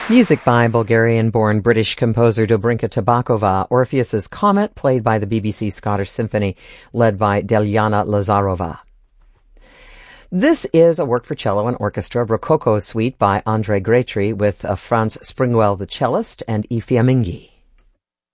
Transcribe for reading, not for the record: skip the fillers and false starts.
Music by Bulgarian-born British composer Dobrinka Tabakova, Orpheus's Comet, played by the BBC Scottish Symphony, led by Delyana Lazarova. This is a work for cello and orchestra, Rococo Suite by Andrei Gretry, with Franz Springwell, the cellist, and Ifeamingi.